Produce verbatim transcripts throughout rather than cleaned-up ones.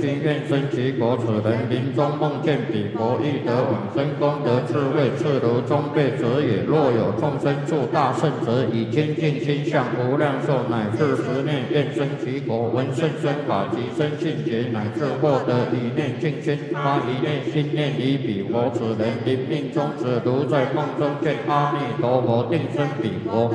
心愿生其国，此人临终梦见彼国，欲得往生功德智慧，次如中辈者也。若有众生助大圣者，以清净心相无量寿，乃至十念愿生其国，闻甚深法及生信解，乃至获得一念净心，发一念心念离彼国。此人临命终止，如在梦中见阿弥陀佛，定生彼国。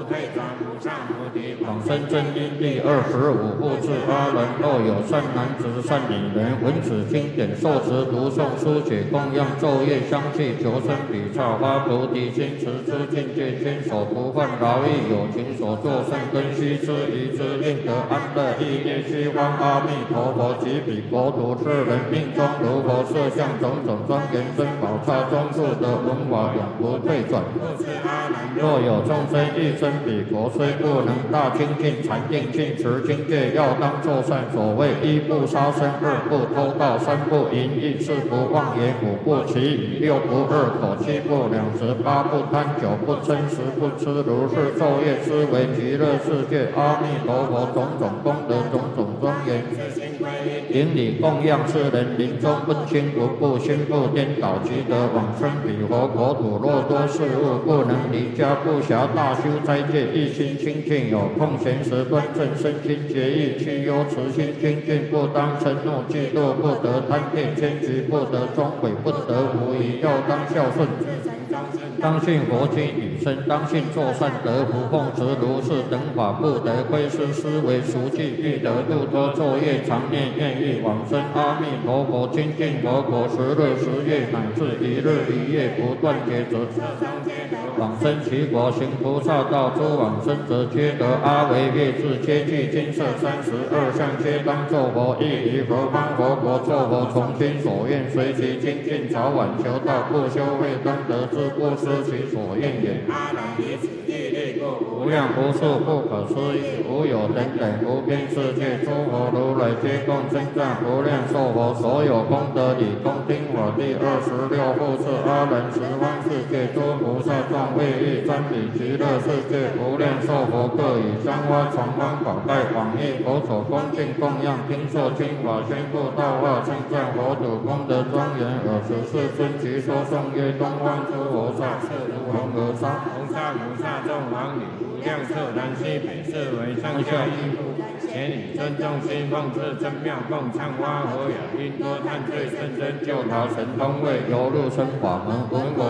往生正因第二十五部至阿人，若有善男子善女人，闻此经典，受持读诵书写供养昼夜相继，求生彼刹，发菩提心，持之境界，坚守不犯劳役，有情所作善根，须知疑之，令得安乐。意念虚幻阿弥陀佛及彼国土，是人命中如佛设相，种种庄严珍宝刹中住得文法，永不退转。若有众生欲生彼国，虽不能大精进禅定净持境界，要当作善。所谓一不杀生，二不偷盗，三不淫逸，四不妄言，五不绮语，六不二口，七不两舌，八不贪酒，不嗔食，不吃如是昼夜思维极乐世界阿弥陀佛种种功德，种种庄严。顶礼供养世人，临终不轻不怖，心不颠倒，即得往生彼佛国土。若多事物不能离家，不暇大修斋戒，一心清净，有空闲时端正身心节义，去忧慈心精进，不当嗔怒嫉妒，不得贪恋奸局，不得终悔，不得无疑，要当孝顺。当信佛经语声，当信作善得福，奉持如是等法，不得窥视思维熟记，欲得度脱昼夜常念愿欲往生阿弥陀佛清净佛国，十日十夜乃至一日一夜不断劫者，往生其国。行菩萨道，诸往生者皆得阿惟越致，皆具金色三十二相，皆当作佛。亦于何方佛国作佛，从心所愿，随其精进，早晚求道，不修慧当得之，不失其所愿也。无量无数不可思议，无有等等无边世界，诸佛如来皆共称赞无量寿佛，所有功德理恭听我第二十六部是阿人十方世界诸菩萨众为欲瞻彼极乐世界无量寿佛，各以香花传光宝盖往诣佛所恭敬供养，听受经法宣布道化，称赞佛祖功德庄严。尔时世尊即说颂曰：东方诸菩萨是如红河沙，红沙菩萨众王女，无量色南西北，是为上下一夫。且以尊重心奉至真妙共唱花和雅音多叹最甚深，救他神通位，犹入生法门，闻我